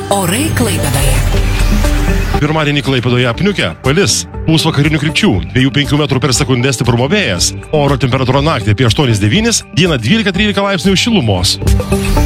Orai Klaipėdoje. Pirmadienį Klaipėdoje apniukę, palis, pūs vakarinių krypčių, 2-5 metrų per sekundę stiprumo vėjas, oro temperatūra naktį apie 8-9, dieną 12-13 laipsnių šilumos.